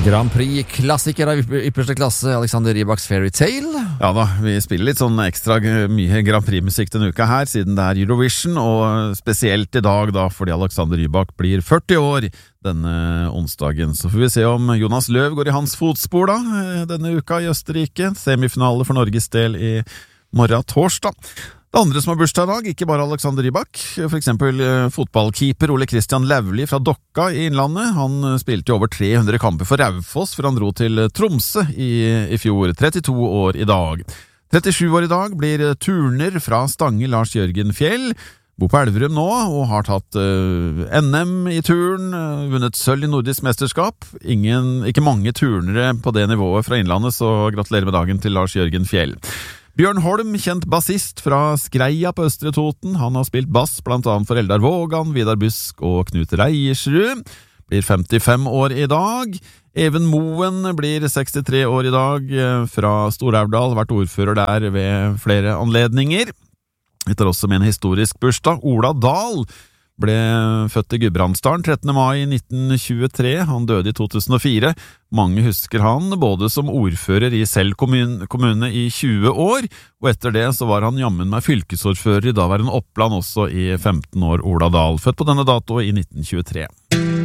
Grand Prix-klassiker av ypperste klasse, Alexander Rybaks Fairy Tale. Ja da, vi spiller litt sånn ekstra mye Grand Prix-musikk denne uka her, siden det er Eurovision, og spesielt i dag da, fordi Alexander Rybak blir 40 år denne onsdagen. Så får vi se om Jonas Løv går i hans fotspor da, denne uka i Østerrike. Semifinale for Norges del i morgen torsdag. Det andre som har bursdag i dag, ikke bare Alexander Rybak, for eksempel fotballkeeper Ole Christian Lauvli fra Dokka i Innlandet. Han spilte over 300 kamper for Raufoss før han dro til Tromsø i fjor. 32 år i dag. 37 år i dag blir turner fra Stange Lars Jørgen Fjell. Bor på Elverum nå og har tatt NM i turn, vunnet sølv i nordisk mesterskap. Ikke mange turnere på det nivået fra Innlandet, så gratulerer med dagen til Lars Jørgen Fjell. Bjørn Holm, kjent bassist fra Skreia på Østre Toten. Han har spilt bass blant annet for Eldar Vågan, Vidar Busk og Knut Reiersrud. Blir 55 år i dag. Even Moen blir 63 år i dag fra Stor-Aurdal, vært ordfører der ved flere anledninger. Etter også med en historisk bursdag. Ola Dahl ble født i Gudbrandsdalen 13. mai 1923. Han døde i 2004. Mange husker han både som ordfører i Sel kommune i 20 år, og etter det så var han jammen med fylkesordfører i daværende Oppland også i 15 år, Ola Dahl, født på denne dato i 1923.